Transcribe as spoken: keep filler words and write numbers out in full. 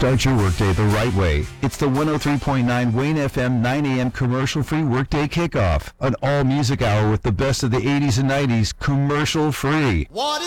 Start your workday the right way. It's the one oh three point nine Wayne F M nine a.m. commercial-free workday kickoff. An all-music hour with the best of the eighties and nineties commercial-free. What